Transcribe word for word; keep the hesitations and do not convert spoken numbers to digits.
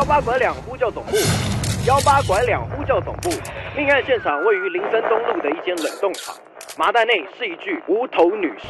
幺八拐两呼叫总部，幺八拐两呼叫总部。命案现场位于林森东路的一间冷冻厂，麻袋内是一具无头女尸。